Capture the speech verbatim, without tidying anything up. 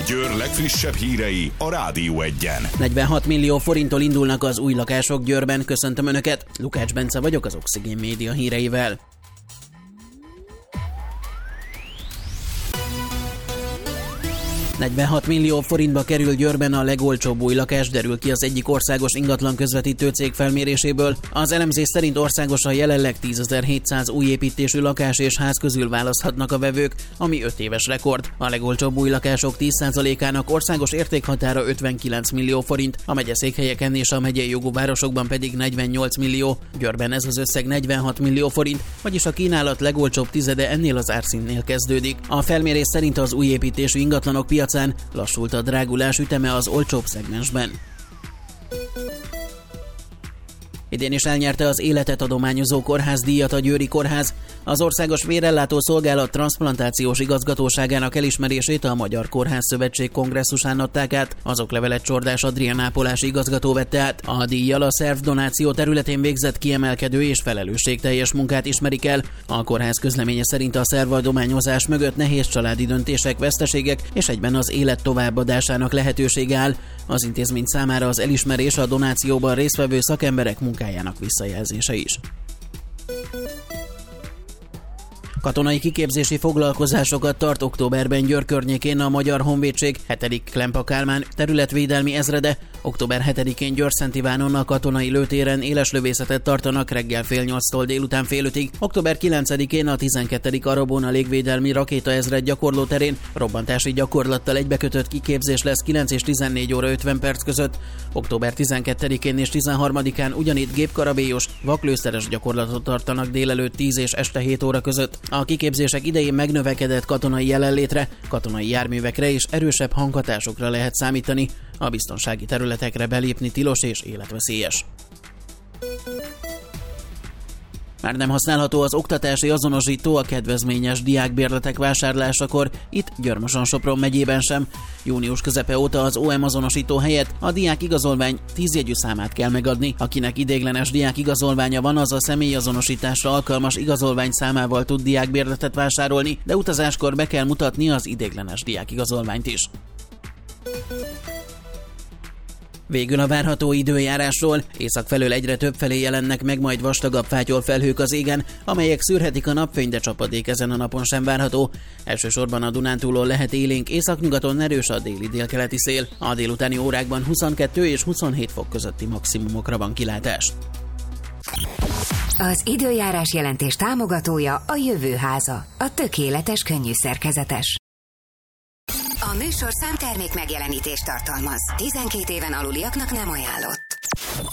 Győr legfrissebb hírei a Rádió Egyen. negyvenhat millió forinttól indulnak az új lakások Győrben. Köszöntöm Önöket, Lukács Bence vagyok az Oxigén Média híreivel. negyvenhat millió forintba kerül Győrben a legolcsóbb új lakás, derül ki az egyik országos ingatlan közvetítő cég felméréséből. Az elemzés szerint országosan jelenleg tízezer-hétszáz új építésű lakás és ház közül választhatnak a vevők, ami öt éves rekord. A legolcsóbb új lakások tíz százalékának országos értékhatára ötvenkilenc millió forint, a megyeszékhelyeken és a megyei jogú városokban pedig negyvennyolc millió. Győrben ez az összeg negyvenhat millió forint, vagyis a kínálat legolcsóbb tizede ennél az árszintnél kezdődik. A felmérés szerint az új építésű ingatlanok piacán lassult a drágulás üteme az olcsóbb szegmensben. Idén is elnyerte az életet adományozó kórház díjat a Győri Kórház. Az Országos Vérellátó Szolgálat transzplantációs igazgatóságának elismerését a Magyar Kórház Szövetség kongresszusán adták át, az oklevelet Csordás Adrián ápolási igazgató vette át. A díjjal a szervdonáció területén végzett kiemelkedő és felelősségteljes munkát ismerik el. A kórház közleménye szerint a szervadományozás mögött nehéz családi döntések, veszteségek és egyben az élet továbbadásának lehetősége áll. Az intézmény számára az elismerés a donációban résztvevő szakemberek munkájának visszajelzése is. Katonai kiképzési foglalkozásokat tart októberben Győr környékén a Magyar Honvédség hetedik Klempa Kálmán területvédelmi ezrede. október hetedikén Győr-Szent Ivánon a katonai lőtéren éleslövészetet tartanak reggel fél nyolctól délután fél ötig. október kilencedikén a tizenkettedik Arabon a légvédelmi rakétaezred gyakorlóterén robbantási gyakorlattal egybekötött kiképzés lesz kilenc és tizennégy óra ötven perc között. október tizenkettedikén és tizenharmadikán ugyanitt gépkarabélyos, vaklőszeres gyakorlatot tartanak délelőtt tíz és este hét óra között. A kiképzések idején megnövekedett katonai jelenlétre, katonai járművekre és erősebb hanghatásokra lehet számítani. A biztonsági területekre belépni tilos és életveszélyes. Már nem használható az oktatási azonosító a kedvezményes diákbérletek vásárlásakor, itt Győr-Moson-Sopron megyében sem. Június közepe óta az o em azonosító helyett a diák igazolvány tíz jegyű számát kell megadni. Akinek ideiglenes diák igazolványa van, az a személyazonosításra alkalmas igazolvány számával tud diákbérletet vásárolni, de utazáskor be kell mutatni az ideiglenes diák igazolványt is. Végül a várható időjárásról. Észak felől egyre több felé jelennek meg majd vastagabb fátyolfelhők az égen, amelyek szűrhetik a napfényt, de csapadék ezen a napon sem várható. Elsősorban a Dunántúlon lehet élénk, északnyugaton erős a déli délkeleti szél. A délutáni órákban huszonkettő és huszonhét fok közötti maximumokra van kilátás. Az időjárás jelentés támogatója a Jövőháza, a tökéletes könnyű szerkezetes. A műsor számtermék megjelenítést tartalmaz. tizenkét éven aluliaknak nem ajánlott.